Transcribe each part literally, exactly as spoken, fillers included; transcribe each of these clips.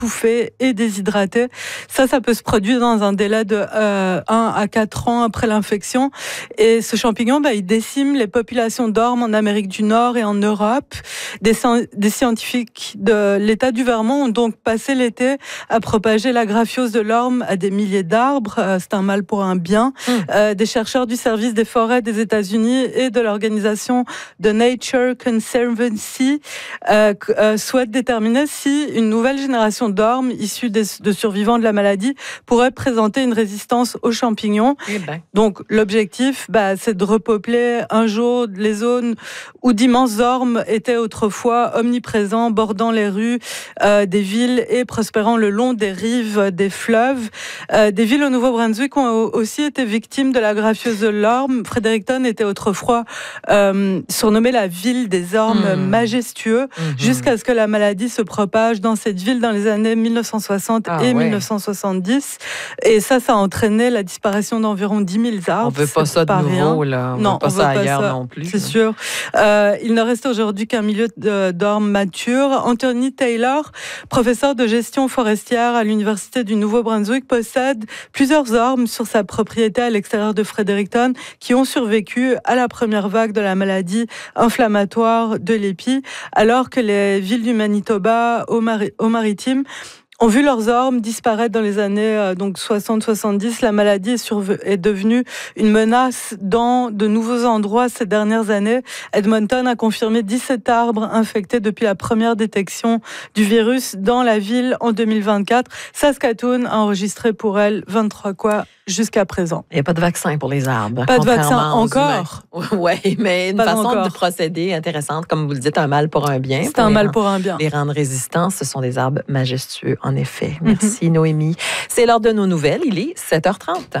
étouffé et déshydraté. Ça, ça peut se produire dans un délai de euh, un à quatre ans après l'infection. Et ce champignon, bah, il décime les populations d'ormes en Amérique du Nord et en Europe. Des, des scientifiques de l'État du Vermont ont donc passé l'été à propager la graphiose de l'orme à des milliers d'arbres. Euh, c'est un mal pour un bien. Mmh. Euh, des chercheurs du service des forêts des États-Unis et de l'organisation de Nature Conservancy euh, euh, souhaitent déterminer si une nouvelle génération d'ormes issus des, de survivants de la maladie pourrait présenter une résistance aux champignons. Eh ben. Donc l'objectif, bah, c'est de repeupler un jour les zones où d'immenses ormes étaient autrefois omniprésents, bordant les rues euh, des villes et prospérant le long des rives des fleuves. Euh, des villes au Nouveau-Brunswick ont aussi été victimes de la graphiose de l'orme. Fredericton était autrefois euh, surnommée la ville des ormes mmh. majestueux, mmh. jusqu'à ce que la maladie se propage dans cette ville dans les années mille neuf cent soixante ah, et ouais. mille neuf cent soixante-dix. Et ça, ça a entraîné la disparition d'environ dix mille arbres. On veut pas ça de nouveau, là. On non, veut pas on ça veut ailleurs pas ça, non plus. C'est là. sûr. Euh, il ne reste aujourd'hui qu'un milieu d'ormes matures. Anthony Taylor, professeur de gestion forestière à l'Université du Nouveau-Brunswick, possède plusieurs ormes sur sa propriété à l'extérieur de Fredericton qui ont survécu à la première vague de la maladie inflammatoire de l'épi, alors que les villes du Manitoba au, mari- au maritime ont vu leurs ormes disparaître dans les années euh, donc soixante soixante-dix. La maladie est, surve- est devenue une menace dans de nouveaux endroits ces dernières années. Edmonton a confirmé dix-sept arbres infectés depuis la première détection du virus dans la ville en deux mille vingt-quatre. Saskatoon a enregistré pour elle vingt-trois cas jusqu'à présent. Il n'y a pas de vaccin pour les arbres. Pas de vaccin encore. Oui, mais une pas façon encore. de procéder intéressante, comme vous le dites, un mal pour un bien. C'est un mal rendre, pour un bien. Les rendre résistants, ce sont des arbres majestueux, en effet. Merci, mm-hmm. Noémie. C'est l'heure de nos nouvelles. Il est sept heures trente.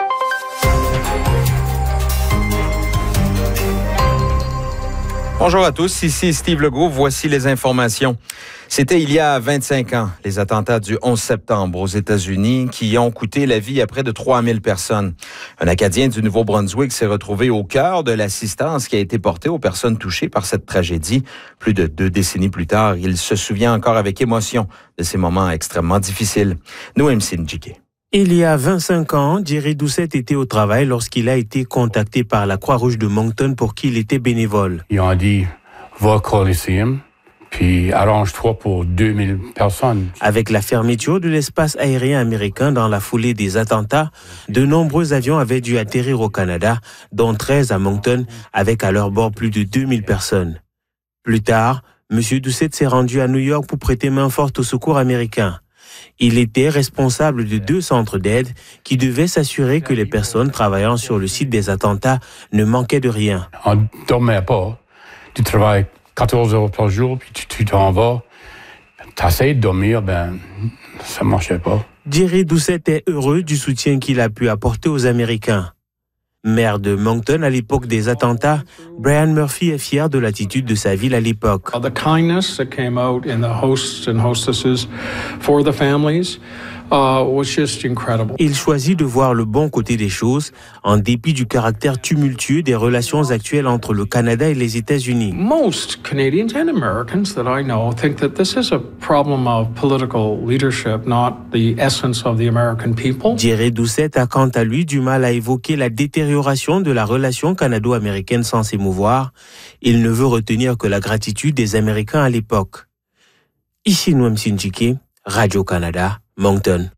Bonjour à tous, ici Steve Legault. Voici les informations. C'était il y a vingt-cinq ans, les attentats du onze septembre aux États-Unis qui ont coûté la vie à près de trois mille personnes. Un Acadien du Nouveau-Brunswick s'est retrouvé au cœur de l'assistance qui a été portée aux personnes touchées par cette tragédie. Plus de deux décennies plus tard, il se souvient encore avec émotion de ces moments extrêmement difficiles. Noémie Ndjike. Il y a vingt-cinq ans, Jerry Doucette était au travail lorsqu'il a été contacté par la Croix-Rouge de Moncton pour qui il était bénévole. Ils ont dit, va au Coliseum, puis arrange-toi pour deux mille personnes. Avec la fermeture de l'espace aérien américain dans la foulée des attentats, de nombreux avions avaient dû atterrir au Canada, dont treize à Moncton, avec à leur bord plus de deux mille personnes. Plus tard, M. Doucette s'est rendu à New York pour prêter main forte au secours américain. Il était responsable de deux centres d'aide qui devaient s'assurer que les personnes travaillant sur le site des attentats ne manquaient de rien. On ne dormait pas. Tu travailles quatorze heures par jour, puis tu, tu t'en vas. Tu essaies de dormir, ben ça ne marchait pas. Jerry Doucette est heureux du soutien qu'il a pu apporter aux Américains. Maire de Moncton à l'époque des attentats, Brian Murphy est fier de l'attitude de sa ville à l'époque. The kindness that came out in the hosts and hostesses for the families uh, was just incredible. Il choisit de voir le bon côté des choses, en dépit du caractère tumultueux des relations actuelles entre le Canada et les États-Unis. Most Canadians and Americans that I know think that this is a problem of political leadership, not the essence of the American people. Jerry Doucette a quant à lui du mal à évoquer la détérioration de la relation canado-américaine sans s'émouvoir. Il ne veut retenir que la gratitude des Américains à l'époque. Ici Noam Ndjike, Radio-Canada, Moncton.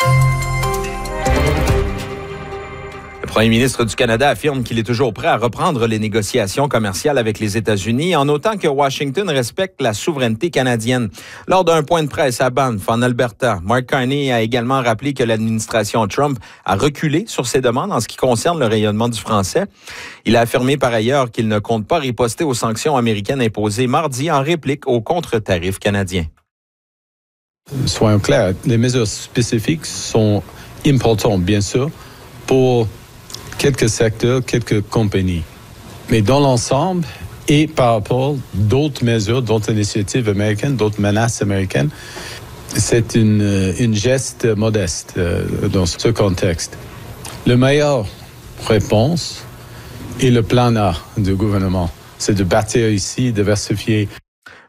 Le premier ministre du Canada affirme qu'il est toujours prêt à reprendre les négociations commerciales avec les États-Unis en autant que Washington respecte la souveraineté canadienne. Lors d'un point de presse à Banff, en Alberta, Mark Carney a également rappelé que l'administration Trump a reculé sur ses demandes en ce qui concerne le rayonnement du français. Il a affirmé par ailleurs qu'il ne compte pas riposter aux sanctions américaines imposées mardi en réplique aux contre-tarifs canadiens. Soyons clairs, les mesures spécifiques sont importantes, bien sûr, pour quelques secteurs, quelques compagnies. Mais dans l'ensemble, et par rapport à d'autres mesures, d'autres initiatives américaines, d'autres menaces américaines, c'est une, une geste modeste euh, dans ce contexte. La meilleure réponse est le plan A du gouvernement. C'est de bâtir ici, diversifier.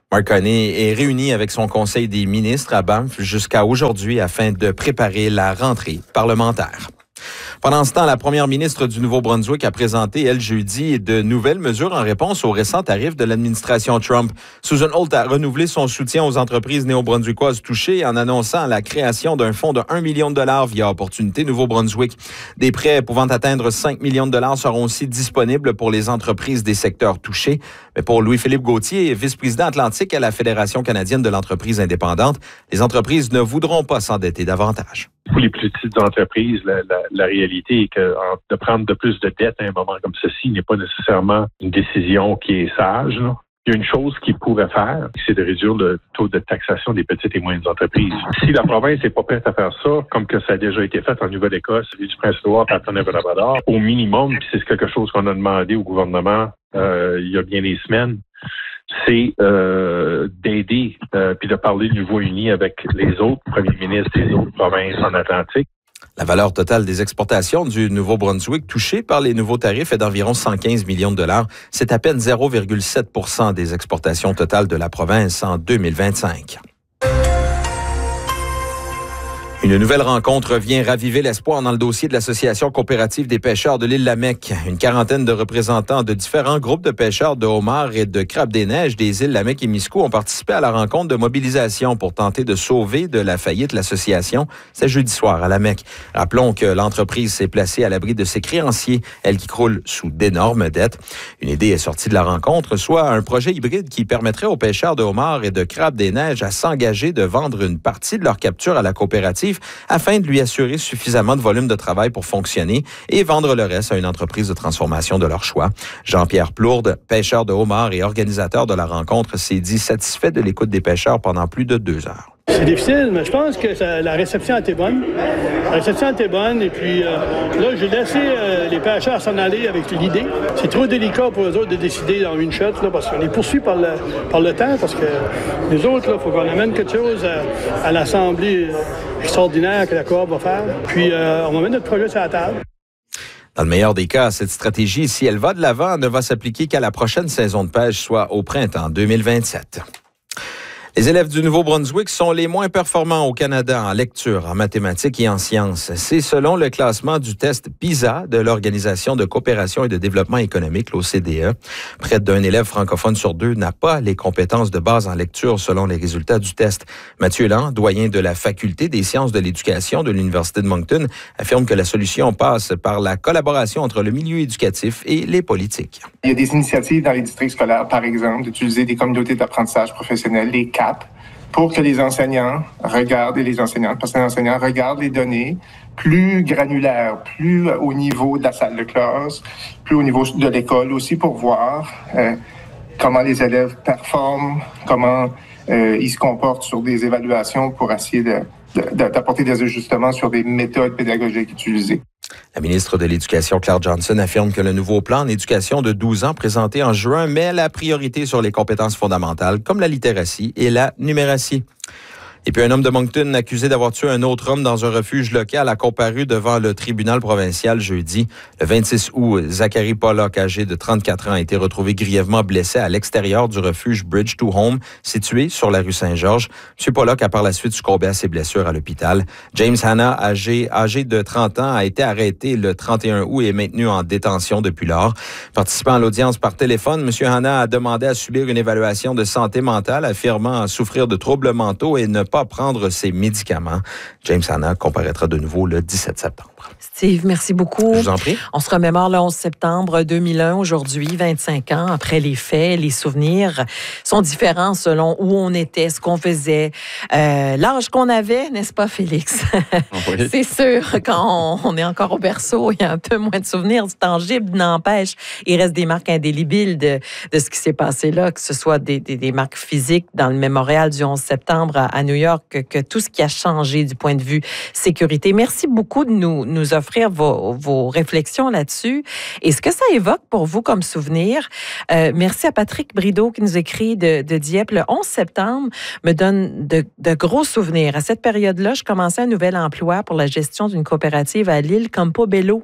Mark Carney est réuni avec son conseil des ministres à Banff jusqu'à aujourd'hui afin de préparer la rentrée parlementaire. Pendant ce temps, la première ministre du Nouveau-Brunswick a présenté, elle, jeudi, de nouvelles mesures en réponse aux récents tarifs de l'administration Trump. Susan Holt a renouvelé son soutien aux entreprises néo-brunswickoises touchées en annonçant la création d'un fonds de un million de dollars via Opportunité Nouveau-Brunswick. Des prêts pouvant atteindre cinq millions de dollars seront aussi disponibles pour les entreprises des secteurs touchés. Mais pour Louis-Philippe Gauthier, vice-président Atlantique à la Fédération canadienne de l'entreprise indépendante, les entreprises ne voudront pas s'endetter davantage. Pour les plus petites entreprises, la, la, la réalité est que de prendre de plus de dettes à un moment comme ceci n'est pas nécessairement une décision qui est sage, là. Il y a une chose qu'ils pourraient faire, c'est de réduire le taux de taxation des petites et moyennes entreprises. Si la province n'est pas prête à faire ça, comme que ça a déjà été fait en Nouvelle-Écosse, l'île du Prince-Édouard, Partenay-Labrador, au minimum, puis c'est quelque chose qu'on a demandé au gouvernement euh, il y a bien des semaines, c'est euh, d'aider euh, puis de parler d'une voix unie avec les autres premiers ministres des autres provinces en Atlantique. La valeur totale des exportations du Nouveau-Brunswick touchée par les nouveaux tarifs est d'environ cent quinze millions de dollars. C'est à peine zéro virgule sept pour cent des exportations totales de la province en deux mille vingt-cinq. Une nouvelle rencontre vient raviver l'espoir dans le dossier de l'Association coopérative des pêcheurs de l'île Lamec. Une quarantaine de représentants de différents groupes de pêcheurs de homards et de crabes des neiges des îles Lamec et Miscou ont participé à la rencontre de mobilisation pour tenter de sauver de la faillite l'association. C'est jeudi soir à Lamec. Rappelons que l'entreprise s'est placée à l'abri de ses créanciers, elle qui croule sous d'énormes dettes. Une idée est sortie de la rencontre, soit un projet hybride qui permettrait aux pêcheurs de homards et de crabes des neiges à s'engager de vendre une partie de leur capture à la coopérative afin de lui assurer suffisamment de volume de travail pour fonctionner et vendre le reste à une entreprise de transformation de leur choix. Jean-Pierre Plourde, pêcheur de homards et organisateur de la rencontre, s'est dit satisfait de l'écoute des pêcheurs pendant plus de deux heures. C'est difficile, mais je pense que ça, la réception a été bonne. La réception a été bonne et puis euh, là, j'ai laissé euh, les pêcheurs s'en aller avec l'idée. C'est trop délicat pour eux autres de décider dans une shot là, parce qu'on est poursuivis par le, par le temps, parce que les autres, il faut qu'on amène quelque chose à, à l'Assemblée extraordinaire que la Coop va faire. Puis euh, on va mettre notre projet sur la table. Dans le meilleur des cas, cette stratégie, si elle va de l'avant, ne va s'appliquer qu'à la prochaine saison de pêche, soit au printemps deux mille vingt-sept. Les élèves du Nouveau-Brunswick sont les moins performants au Canada en lecture, en mathématiques et en sciences. C'est selon le classement du test PISA de l'Organisation de coopération et de développement économique, l'O C D E. Près d'un élève francophone sur deux n'a pas les compétences de base en lecture selon les résultats du test. Mathieu Land, doyen de la Faculté des sciences de l'éducation de l'Université de Moncton, affirme que la solution passe par la collaboration entre le milieu éducatif et les politiques. Il y a des initiatives dans les districts scolaires, par exemple, d'utiliser des communautés d'apprentissage professionnel, les C A P, pour que les enseignants regardent, et les enseignantes, parce que les enseignants regardent les données plus granulaires, plus au niveau de la salle de classe, plus au niveau de l'école aussi, pour voir euh, comment les élèves performent, comment euh, ils se comportent sur des évaluations pour essayer de, de, d'apporter des ajustements sur des méthodes pédagogiques utilisées. La ministre de l'Éducation, Claire Johnson, affirme que le nouveau plan d'éducation de douze ans présenté en juin met la priorité sur les compétences fondamentales comme la littératie et la numératie. Et puis un homme de Moncton accusé d'avoir tué un autre homme dans un refuge local a comparu devant le tribunal provincial jeudi. Le vingt-six août, Zachary Pollock, âgé de trente-quatre ans, a été retrouvé grièvement blessé à l'extérieur du refuge Bridge to Home, situé sur la rue Saint-Georges. M. Pollock a par la suite succombé à ses blessures à l'hôpital. James Hanna, âgé, âgé de trente ans, a été arrêté le trente et un août et est maintenu en détention depuis lors. Participant à l'audience par téléphone, M. Hanna a demandé à subir une évaluation de santé mentale, affirmant souffrir de troubles mentaux et ne pas prendre ses médicaments. James Hanna comparaîtra de nouveau le dix-sept septembre. Steve, merci beaucoup. Je vous en prie. On se remémore le onze septembre deux mille un, aujourd'hui, vingt-cinq ans après les faits. Les souvenirs sont différents selon où on était, ce qu'on faisait, euh, l'âge qu'on avait, n'est-ce pas, Félix? Oui. C'est sûr, quand on, on est encore au berceau, il y a un peu moins de souvenirs du tangible, n'empêche. Il reste des marques indélébiles de, de ce qui s'est passé là, que ce soit des, des, des marques physiques dans le mémorial du onze septembre à, à New York, que, que tout ce qui a changé du point de vue sécurité. Merci beaucoup de nous, nous offrir vos, vos réflexions là-dessus. Et ce que ça évoque pour vous comme souvenir, euh, merci à Patrick Brideau qui nous écrit de, de Dieppe. Le onze septembre me donne de, de gros souvenirs. À cette période-là, je commençais un nouvel emploi pour la gestion d'une coopérative à l'île Campobello.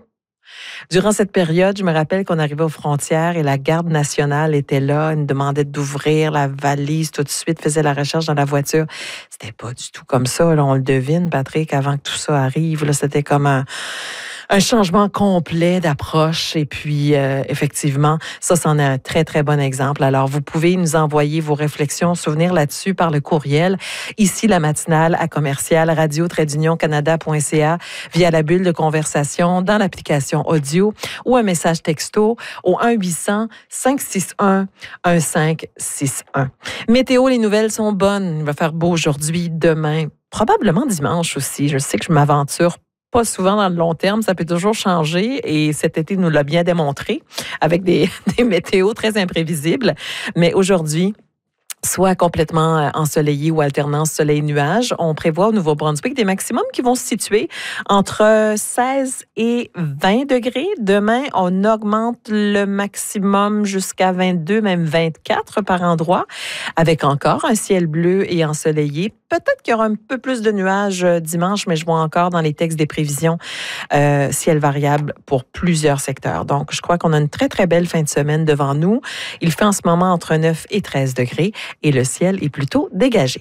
Durant cette période, je me rappelle qu'on arrivait aux frontières et la garde nationale était là, elle nous demandait d'ouvrir la valise tout de suite, faisait la recherche dans la voiture. C'était pas du tout comme ça, là, on le devine, Patrick, avant que tout ça arrive. Là, c'était comme un... Un changement complet d'approche et puis euh, effectivement, ça, c'en est un très, très bon exemple. Alors, vous pouvez nous envoyer vos réflexions, souvenirs là-dessus par le courriel. Ici, la matinale à commercial radio-canada.ca via la bulle de conversation dans l'application audio ou un message texto au un huit cents, cinq six un, un cinq six un. Météo, les nouvelles sont bonnes. Il va faire beau aujourd'hui, demain, probablement dimanche aussi. Je sais que je m'aventure pas souvent dans le long terme, ça peut toujours changer et cet été nous l'a bien démontré avec des, des météos très imprévisibles. Mais aujourd'hui, soit complètement ensoleillé ou alternance soleil-nuage. On prévoit au Nouveau-Brunswick des maximums qui vont se situer entre seize et vingt degrés. Demain, on augmente le maximum jusqu'à vingt-deux, même vingt-quatre par endroit, avec encore un ciel bleu et ensoleillé. Peut-être qu'il y aura un peu plus de nuages dimanche, mais je vois encore dans les textes des prévisions euh, ciel variable pour plusieurs secteurs. Donc, je crois qu'on a une très, très belle fin de semaine devant nous. Il fait en ce moment entre neuf et treize degrés et le ciel est plutôt dégagé.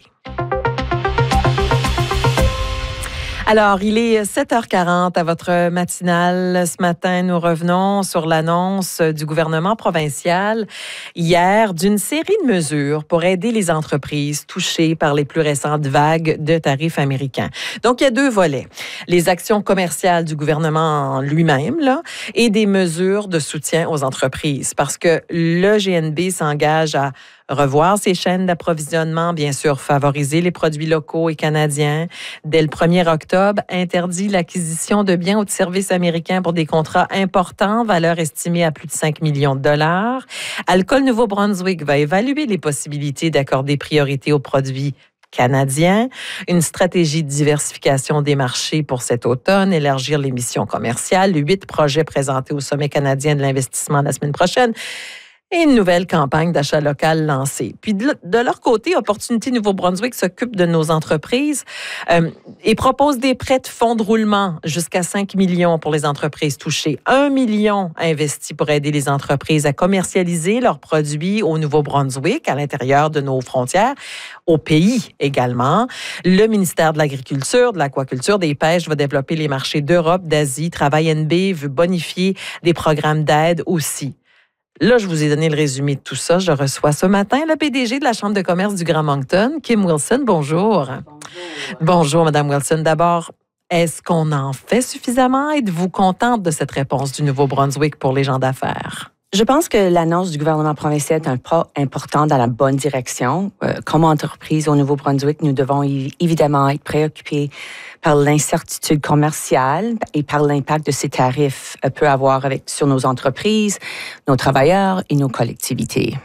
Alors, il est sept heures quarante à votre matinale. Ce matin, nous revenons sur l'annonce du gouvernement provincial hier d'une série de mesures pour aider les entreprises touchées par les plus récentes vagues de tarifs américains. Donc, il y a deux volets. Les actions commerciales du gouvernement lui-même, là, et des mesures de soutien aux entreprises. Parce que le G N B s'engage à revoir ses chaînes d'approvisionnement, bien sûr, favoriser les produits locaux et canadiens. Dès le premier octobre, interdit l'acquisition de biens ou de services américains pour des contrats importants, valeur estimée à plus de cinq millions de dollars. Alcool Nouveau-Brunswick va évaluer les possibilités d'accorder priorité aux produits canadiens, une stratégie de diversification des marchés pour cet automne, élargir les missions commerciales, huit projets présentés au Sommet canadien de l'investissement la semaine prochaine. Et une nouvelle campagne d'achat local lancée. Puis de, de leur côté, Opportunité Nouveau-Brunswick s'occupe de nos entreprises euh, et propose des prêts de fonds de roulement jusqu'à cinq millions pour les entreprises touchées. un million investis pour aider les entreprises à commercialiser leurs produits au Nouveau-Brunswick, à l'intérieur de nos frontières, au pays également. Le ministère de l'Agriculture, de l'Aquaculture, des Pêches va développer les marchés d'Europe, d'Asie. Travail N B veut bonifier des programmes d'aide aussi. Là, je vous ai donné le résumé de tout ça. Je reçois ce matin le P D G de la Chambre de commerce du Grand Moncton, Kim Wilson. Bonjour. Bonjour, Bonjour Madame Wilson. D'abord, est-ce qu'on en fait suffisamment? Êtes-vous contente de cette réponse du Nouveau-Brunswick pour les gens d'affaires? Je pense que l'annonce du gouvernement provincial est un pas important dans la bonne direction. Euh, comme entreprise au Nouveau-Brunswick, nous devons évidemment être préoccupés par l'incertitude commerciale et par l'impact de ces tarifs euh, peut avoir avec, sur nos entreprises, nos travailleurs et nos collectivités.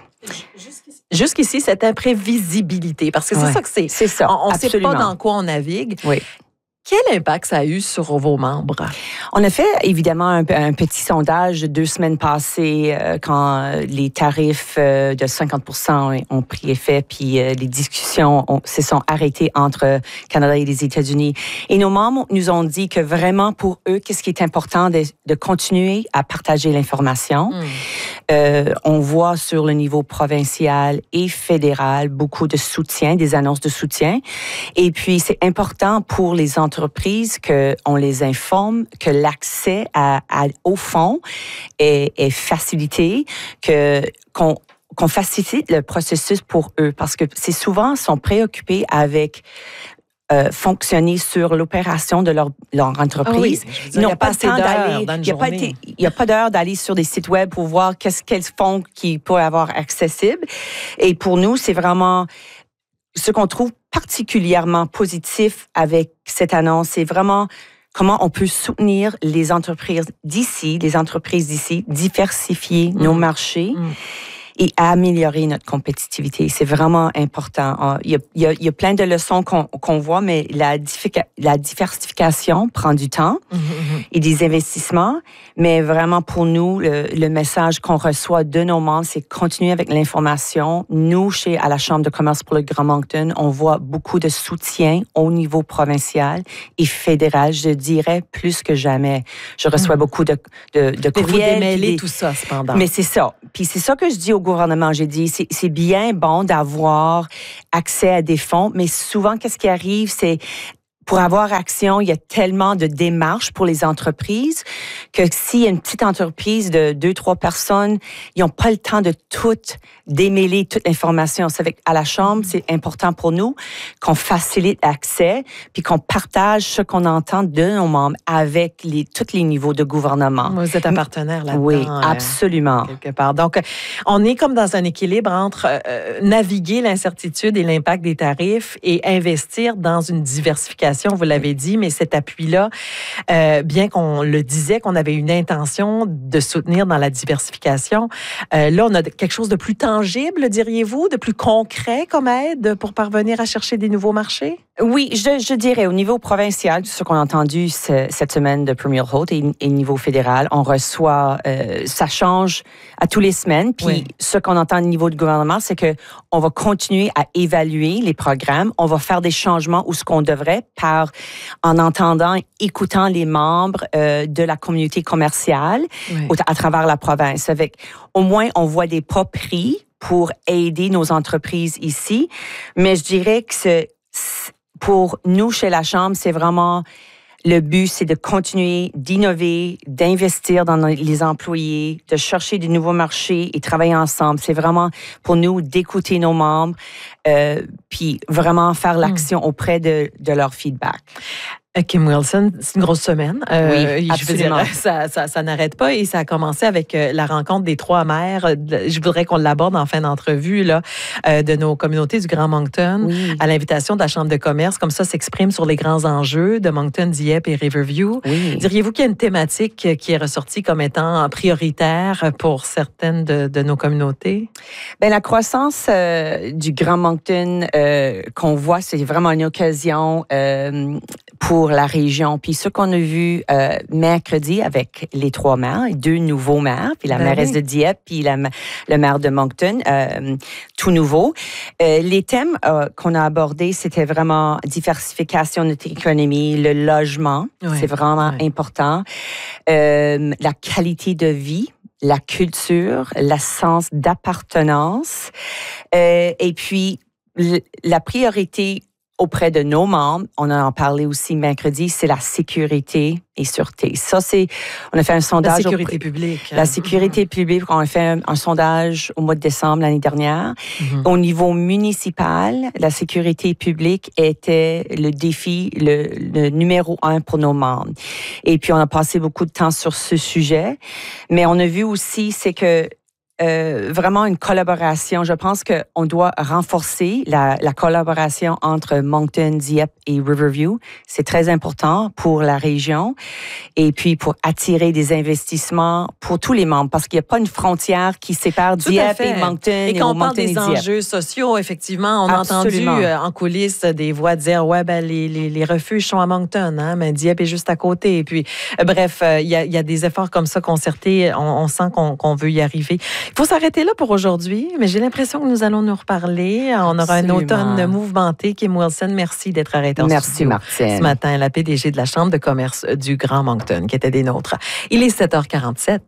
Jusqu'ici, cette imprévisibilité, parce que c'est ouais, ça que c'est. C'est ça, On ne sait pas dans quoi on navigue. Oui. Quel impact ça a eu sur vos membres? On a fait évidemment un, un petit sondage deux semaines passées euh, quand les tarifs euh, de cinquante pour cent ont, ont pris effet, puis euh, les discussions ont, se sont arrêtées entre Canada et les États-Unis. Et nos membres nous ont dit que vraiment pour eux, qu'est-ce qui est important de, de continuer à partager l'information. Mm. Euh, on voit sur le niveau provincial et fédéral beaucoup de soutien, des annonces de soutien. Et puis c'est important pour les entreprises entreprises, qu'on les informe, que l'accès à, à, au fonds est, est facilité, que, qu'on, qu'on facilite le processus pour eux, parce que c'est souvent, ils sont préoccupés avec euh, fonctionner sur l'opération de leur, leur entreprise. Oh oui, ils n'ont pas, pas d'heure d'aller, dans une journée. Il n'y a pas d'heure d'aller sur des sites web pour voir qu'est-ce, quels fonds qui pourraient avoir accessibles. Et pour nous, c'est vraiment ce qu'on trouve particulièrement positif avec cette annonce, c'est vraiment comment on peut soutenir les entreprises d'ici, les entreprises d'ici, diversifier mmh. nos marchés. Mmh. et améliorer notre compétitivité. C'est vraiment important. Il y a, il y a, il y a plein de leçons qu'on, qu'on voit, mais la, la diversification prend du temps mm-hmm. et des investissements. Mais vraiment, pour nous, le, le message qu'on reçoit de nos membres, c'est continuer avec l'information. Nous, chez à la Chambre de commerce pour le Grand Moncton, on voit beaucoup de soutien au niveau provincial et fédéral, je dirais, plus que jamais. Je reçois mm-hmm. beaucoup de, de, de courriels. Mais vous démêlez tout ça, cependant. Mais c'est ça. Puis c'est ça que je dis au gouvernement. J'ai dit, c'est, c'est bien bon d'avoir accès à des fonds, mais souvent, qu'est-ce qui arrive, c'est pour avoir action, il y a tellement de démarches pour les entreprises que s'il y a une petite entreprise de deux, trois personnes, ils n'ont pas le temps de tout démêler, toute l'information. C'est avec, à la Chambre, c'est important pour nous qu'on facilite l'accès puis qu'on partage ce qu'on entend de nos membres avec les, tous les niveaux de gouvernement. Vous êtes un partenaire là-dedans. Oui, absolument. Euh, quelque part. Donc, on est comme dans un équilibre entre euh, naviguer l'incertitude et l'impact des tarifs et investir dans une diversification. Vous l'avez dit, mais cet appui-là, euh, bien qu'on le disait, qu'on avait une intention de soutenir dans la diversification, euh, là, on a quelque chose de plus tangible, diriez-vous, de plus concret comme aide pour parvenir à chercher des nouveaux marchés? Oui, je, je dirais au niveau provincial, ce qu'on a entendu ce, cette semaine de Premier Holt et, et au niveau fédéral, on reçoit, euh, ça change à tous les semaines. Puis oui. ce qu'on entend au niveau du gouvernement, c'est que on va continuer à évaluer les programmes, on va faire des changements où ce qu'on devrait par en entendant, écoutant les membres euh, de la communauté commerciale oui. au, à travers la province. Avec au moins on voit des pas pris pour aider nos entreprises ici, mais je dirais que c'est pour nous, chez la Chambre, c'est vraiment le but, c'est de continuer d'innover, d'investir dans les employés, de chercher de nouveaux marchés et travailler ensemble. C'est vraiment pour nous d'écouter nos membres, euh, puis vraiment faire l'action auprès de, de leur feedback. Kim Wilson, c'est une grosse semaine. Euh, oui, absolument. Je veux dire, ça, ça, ça n'arrête pas et ça a commencé avec euh, la rencontre des trois maires. Je voudrais qu'on l'aborde en fin d'entrevue là, euh, de nos communautés du Grand Moncton oui. à l'invitation de la Chambre de commerce. Comme ça, s'exprime sur les grands enjeux de Moncton, Dieppe et Riverview. Oui. Diriez-vous qu'il y a une thématique qui est ressortie comme étant prioritaire pour certaines de, de nos communautés? Bien, la croissance euh, du Grand Moncton euh, qu'on voit, c'est vraiment une occasion euh, pour la région. Puis ce qu'on a vu euh, mercredi avec les trois maires, les deux nouveaux maires, puis la ben mairesse oui. de Dieppe, puis la, le maire de Moncton, euh, tout nouveau. Euh, les thèmes euh, qu'on a abordés, c'était vraiment diversification de notre économie, le logement, oui. c'est vraiment oui. important, euh, la qualité de vie, la culture, le sens d'appartenance, euh, et puis la priorité auprès de nos membres, on en a parlé aussi mercredi, c'est la sécurité et sûreté. Ça, c'est, on a fait un sondage. La sécurité au, publique. La sécurité publique, on a fait un, un sondage au mois de décembre l'année dernière. Mm-hmm. Au niveau municipal, la sécurité publique était le défi, le, le numéro un pour nos membres. Et puis, on a passé beaucoup de temps sur ce sujet. Mais on a vu aussi, c'est que Euh, vraiment une collaboration. Je pense qu'on doit renforcer la, la collaboration entre Moncton, Dieppe et Riverview. C'est très important pour la région et puis pour attirer des investissements pour tous les membres parce qu'il n'y a pas une frontière qui sépare Tout Dieppe et Moncton. Et quand on parle des enjeux sociaux, effectivement, on Absolument. a entendu euh, en coulisses des voix dire ouais ben les, les, les refuges sont à Moncton, hein, mais Dieppe est juste à côté. Et puis euh, bref, il euh, y, a, y a des efforts comme ça concertés. On, on sent qu'on, qu'on veut y arriver. Il faut s'arrêter là pour aujourd'hui, mais j'ai l'impression que nous allons nous reparler. On aura Absolument. un automne mouvementé. Kim Wilson, merci d'être arrêtée en Merci, studio. Martine. Ce matin, la P D G de la Chambre de commerce du Grand Moncton, qui était des nôtres. Il est sept heures quarante-sept.